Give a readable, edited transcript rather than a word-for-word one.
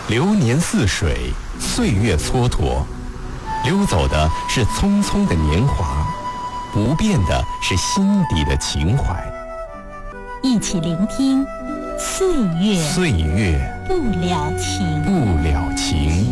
流年似水，岁月蹉跎，溜走的是匆匆的年华，不变的是心底的情怀。 一起聆听岁月不了情。